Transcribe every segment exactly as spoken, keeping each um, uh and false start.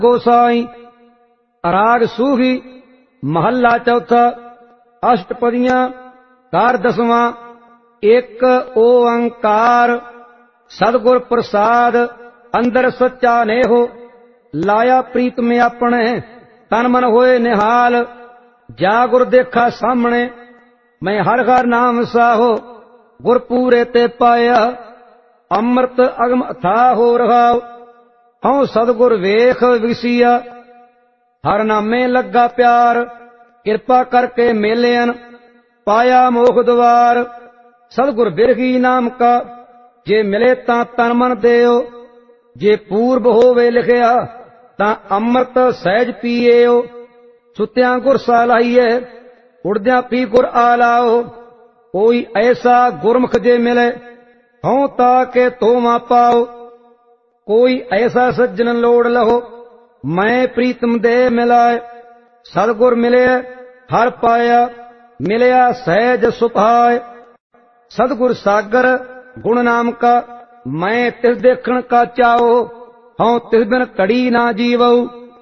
गोसाई। राग सूही महला चौथा। अष्टपदियां कार दसवां। एक ओंकार सतगुर प्रसाद अंदर सच्चा नेहो। लाया प्रीत में अपने तन मन होए निहाल। जा गुर देखा सामने मैं हर हर नाम साहो। गुर पूरे ते पाया अमृत अगम अथा हो रहा। हूँ सतगुर वेख विसिया हर नामे लगा प्यार। कृपा करके मेलियन पाया मोख द्वार। सतगुर बिरगी नाम का जे मिले तां तन मन देओ। जे पूर्व होवे लिखिया तां अमृत सहज पीएओ। सुत्यां गुर सालाइए उड़द्यां पी गुर आलाओ। कोई ऐसा गुरमुख जे मिले हों ताके तोमा पाओ। कोई ऐसा सज्जन लोड़ लहो मैं प्रीतम दे मिलाए। सतगुर मिले हर पाया मिलया सहज सुभाए। सतगुर सागर गुण नाम का मैं तिस देखण का चाओ। हूँ तिस बिन कड़ी ना जीवऊ।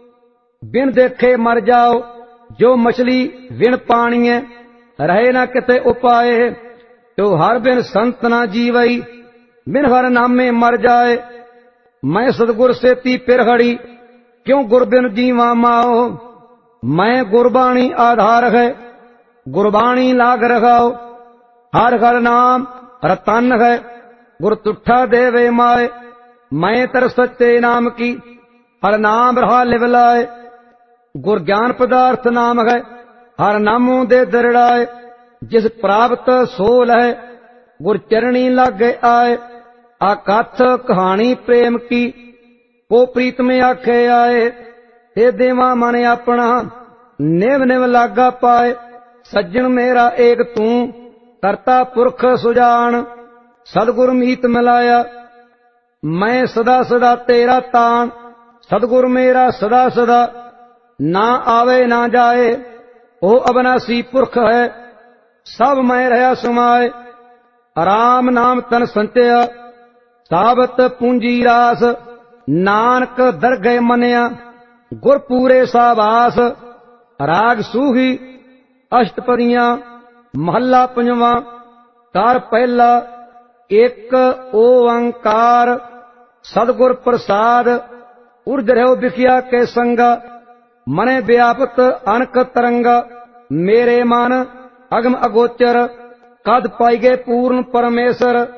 बिन देखे मर जाओ जो मछली बिन पाणीए। रहे ना किते उपाय तो हर बिन संत ना जीवई। बिन हर नामे मर जाए मैं सतगुर से ती पिरहड़ी। क्यों गुर बिन जीवा माओ। मैं गुरबाणी आधार है गुरबाणी लाग रखाओ। हर हर नाम रतन है गुर तुठा देवे माए। मैं तर सच्चे नाम की हर नाम रहा लिवलाए। गुर ज्ञान पदार्थ नाम है हर नामों दे दरड़ाए। जिस प्राप्त सोल है गुर चरणी लागे आए। आकथ कहानी प्रेम की को प्रीत में आखे आए। ते देवा मन अपना निव निव लागा पाए। सज्जन मेरा एक तू करता पुरख सुजान। सतगुर मीत मिलाया मैं सदा सदा तेरा तान। सतगुर मेरा सदा सदा ना आवे ना जाए। ओ अविनाशी पुरख है सब मैं रहा समाए। राम नाम तन संचया साबत पूंजी रास। नानक दरगह मनिया गुर पूरे साबास। राग सूही अष्टपदियां महला पंजवां। कार पहला। एक ओंकार सतगुर प्रसाद उर्ज रहो बिखिया के संगा। मने व्यापत अनक तरंगा। मेरे मन अगम अगोचर कद पाइगे पूर्ण परमेश्वर।